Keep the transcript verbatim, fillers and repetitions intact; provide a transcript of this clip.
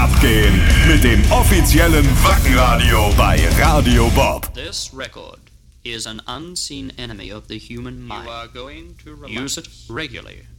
abgehen mit dem offiziellen Wackenradio bei Radio Bob. This record is an unseen enemy of the human mind. You are going to use it regularly.